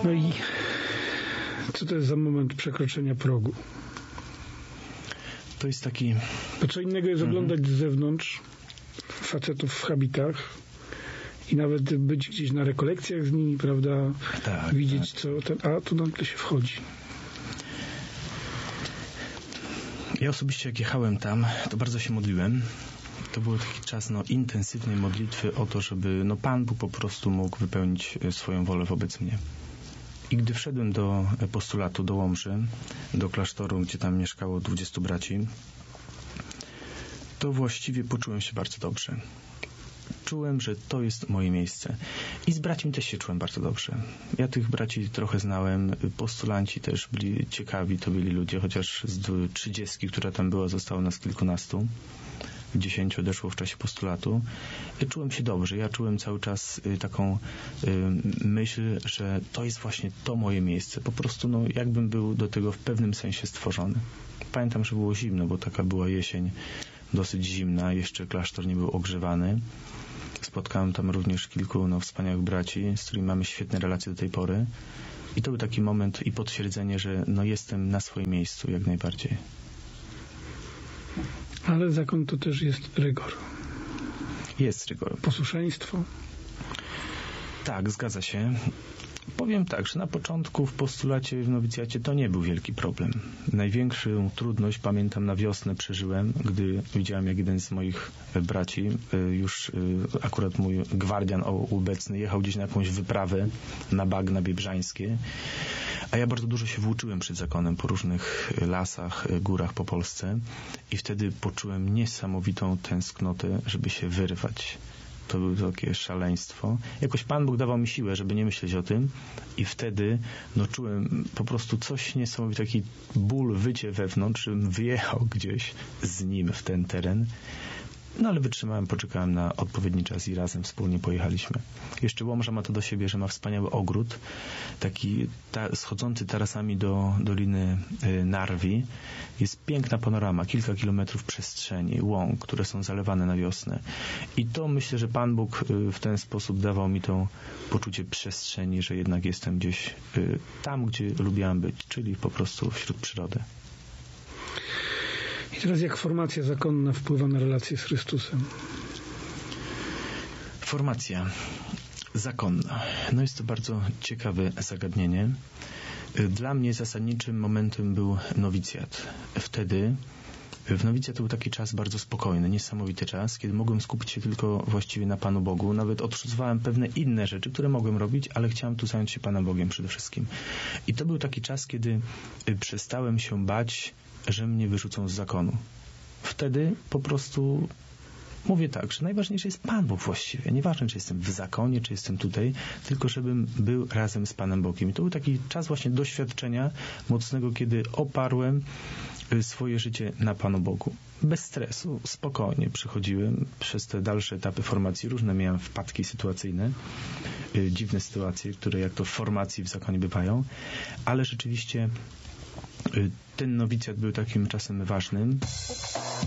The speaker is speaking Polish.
No i co to jest za moment przekroczenia progu? To jest taki... Bo co innego jest oglądać z zewnątrz facetów w habitach i nawet być gdzieś na rekolekcjach z nimi, prawda? Tak, widzieć co... A tu nagle się wchodzi. Ja osobiście jak jechałem tam, to bardzo się modliłem. To był taki czas intensywnej modlitwy o to, żeby Pan Bóg po prostu mógł wypełnić swoją wolę wobec mnie. I gdy wszedłem do postulatu, do Łomży, do klasztoru, gdzie tam mieszkało 20 braci, to właściwie poczułem się bardzo dobrze. Czułem, że to jest moje miejsce. I z braćmi też się czułem bardzo dobrze. Ja tych braci trochę znałem, postulanci też byli ciekawi, to byli ludzie, chociaż z 30, która tam była, zostało nas kilkunastu. 10 odeszło w czasie postulatu. Czułem się dobrze. Ja czułem cały czas taką myśl, że to jest właśnie to moje miejsce. Po prostu jakbym był do tego w pewnym sensie stworzony. Pamiętam, że było zimno, bo taka była jesień dosyć zimna. Jeszcze klasztor nie był ogrzewany. Spotkałem tam również kilku wspaniałych braci, z którymi mamy świetne relacje do tej pory. I to był taki moment i potwierdzenie, że jestem na swoim miejscu jak najbardziej. Ale zakon to też jest rygor. Jest rygor. Posłuszeństwo. Tak, zgadza się. Powiem tak, że na początku w postulacie, w nowicjacie to nie był wielki problem. Największą trudność, pamiętam, na wiosnę przeżyłem, gdy widziałem, jak jeden z moich braci, już akurat mój gwardian obecny, jechał gdzieś na jakąś wyprawę na bagna biebrzańskie, a ja bardzo dużo się włóczyłem przed zakonem po różnych lasach, górach po Polsce i wtedy poczułem niesamowitą tęsknotę, żeby się wyrwać. To było takie szaleństwo. Jakoś Pan Bóg dawał mi siłę, żeby nie myśleć o tym i wtedy czułem po prostu coś niesamowitego, taki ból, wycie wewnątrz, żebym wyjechał gdzieś z nim w ten teren. Ale wytrzymałem, poczekałem na odpowiedni czas i razem wspólnie pojechaliśmy. Jeszcze Łomża ma to do siebie, że ma wspaniały ogród, taki schodzący tarasami do Doliny Narwi. Jest piękna panorama, kilka kilometrów przestrzeni, łąk, które są zalewane na wiosnę. I to myślę, że Pan Bóg w ten sposób dawał mi to poczucie przestrzeni, że jednak jestem gdzieś tam, gdzie lubiłem być, czyli po prostu wśród przyrody. I teraz jak formacja zakonna wpływa na relacje z Chrystusem? Formacja zakonna. Jest to bardzo ciekawe zagadnienie. Dla mnie zasadniczym momentem był nowicjat. Wtedy w nowicjat to był taki czas bardzo spokojny, niesamowity czas, kiedy mogłem skupić się tylko właściwie na Panu Bogu. Nawet odrzucałem pewne inne rzeczy, które mogłem robić, ale chciałem tu zająć się Panem Bogiem przede wszystkim. I to był taki czas, kiedy przestałem się bać, że mnie wyrzucą z zakonu. Wtedy po prostu mówię tak, że najważniejszy jest Pan Bóg właściwie. Nieważne, czy jestem w zakonie, czy jestem tutaj, tylko żebym był razem z Panem Bogiem. I to był taki czas właśnie doświadczenia mocnego, kiedy oparłem swoje życie na Panu Bogu. Bez stresu, spokojnie przechodziłem przez te dalsze etapy formacji. Różne miałem wpadki sytuacyjne, dziwne sytuacje, które jak to w formacji w zakonie bywają, ale rzeczywiście ten nowicjat był takim czasem ważnym.